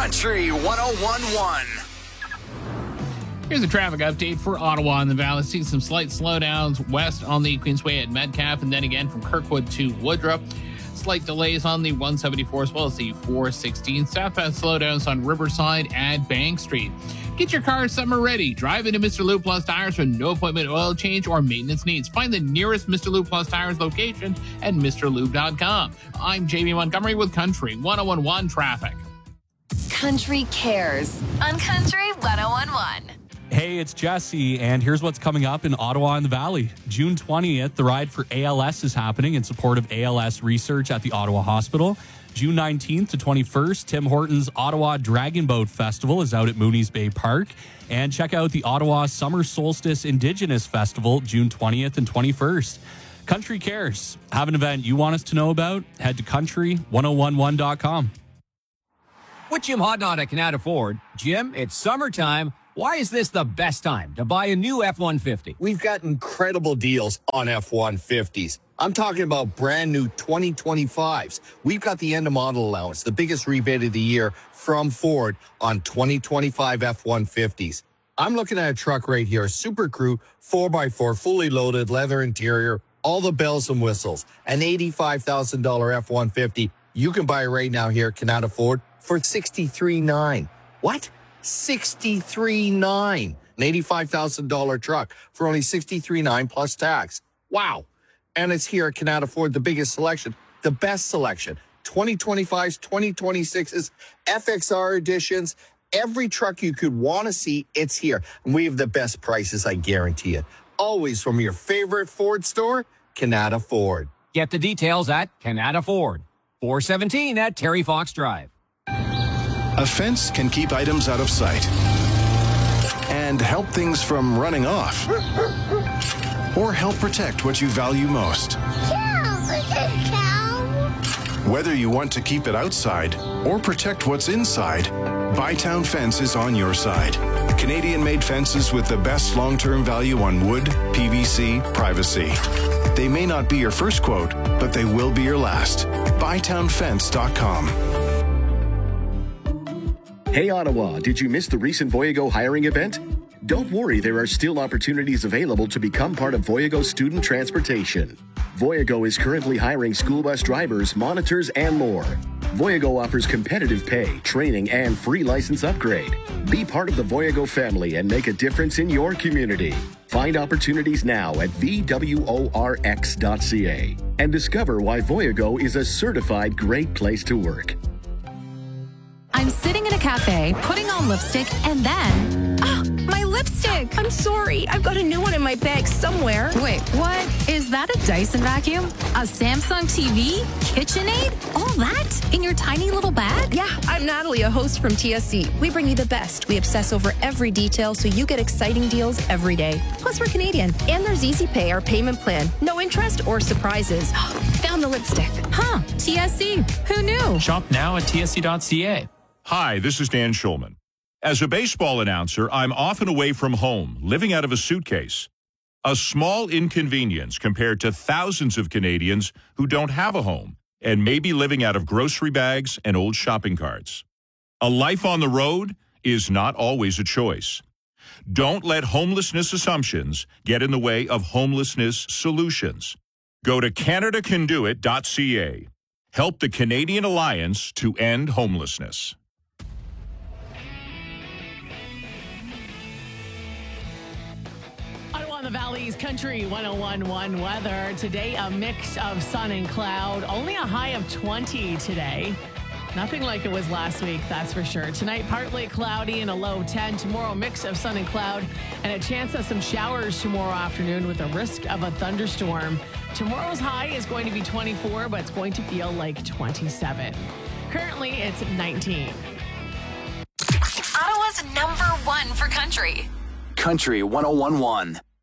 Country 101.1. Here's a traffic update for Ottawa and the Valley. See some slight slowdowns west on the Queensway at Metcalfe, and then again from Kirkwood to Woodruff. Slight delays on the 174 as well as the 416. Southbound slowdowns on Riverside and Bank Street. Get your car summer ready. Drive into Mr. Lube Plus Tires for no appointment oil change or maintenance needs. Find the nearest Mr. Lube Plus Tires location at MrLube.com. I'm Jamie Montgomery with Country 101.1 Traffic. Country Cares on Country 101.1. Hey, it's Jesse, and here's what's coming up in Ottawa and the Valley. June 20th, the Ride for ALS is happening in support of ALS research at the Ottawa Hospital. June 19th to 21st, Tim Hortons Ottawa Dragon Boat Festival is out at Mooney's Bay Park. And check out the Ottawa Summer Solstice Indigenous Festival, June 20th and 21st. Country Cares. Have an event you want us to know about? Head to country1011.com. With Jim Hodnott at Canada Ford. Jim, it's summertime. Why is this the best time to buy a new F-150? We've got incredible deals on F-150s. I'm talking about brand new 2025s. We've got the end of model allowance, the biggest rebate of the year from Ford on 2025 F-150s. I'm looking at a truck right here, a Super Crew 4x4, fully loaded, leather interior, all the bells and whistles, an $85,000 F-150. You can buy it right now here at Canada Ford for $63,900. What? $63,900. An $85,000 truck for only $63,900 plus tax. Wow. And it's here at Canada Ford, the biggest selection, the best selection. 2025s, 2026s, FXR editions, every truck you could want to see, it's here. And we have the best prices, I guarantee it. Always from your favorite Ford store, Canada Ford. Get the details at Canada Ford. 417 at Terry Fox Drive. A fence can keep items out of sight and help things from running off, or help protect what you value most. Whether you want to keep it outside or protect what's inside, Bytown Fence is on your side. Canadian-made fences with the best long-term value on wood, PVC, privacy. They may not be your first quote, but they will be your last. BytownFence.com. Hey Ottawa, did you miss the recent Voyago hiring event? Don't worry, there are still opportunities available to become part of Voyago Student Transportation. Voyago is currently hiring school bus drivers, monitors, and more. Voyago offers competitive pay, training, and free license upgrade. Be part of the Voyago family and make a difference in your community. Find opportunities now at VWORX.ca and discover why Voyago is a certified great place to work. I'm sitting in a cafe, putting on lipstick, and then... Oh, my lipstick! I'm sorry. I've got a new one in my bag somewhere. Wait, what? Is that a Dyson vacuum? A Samsung TV? KitchenAid? All that? In your tiny little bag? Yeah, I'm Natalie, a host from TSC. We bring you the best. We obsess over every detail so you get exciting deals every day. Plus, we're Canadian. And there's Easy Pay, our payment plan. No interest or surprises. Found the lipstick. Huh, TSC. Who knew? Shop now at tsc.ca. Hi, this is Dan Schulman. As a baseball announcer, I'm often away from home, living out of a suitcase. A small inconvenience compared to thousands of Canadians who don't have a home and may be living out of grocery bags and old shopping carts. A life on the road is not always a choice. Don't let homelessness assumptions get in the way of homelessness solutions. Go to CanadaCanDoIt.ca. Help the Canadian Alliance to end homelessness. The Valley's Country 101.1 weather. Today, a mix of sun and cloud. Only a high of 20 today. Nothing like it was last week, that's for sure. Tonight, partly cloudy and a low 10. Tomorrow, mix of sun and cloud and a chance of some showers tomorrow afternoon with a risk of a thunderstorm. Tomorrow's high is going to be 24, but it's going to feel like 27. Currently, it's 19. Ottawa's #1 for country. Country 101.1.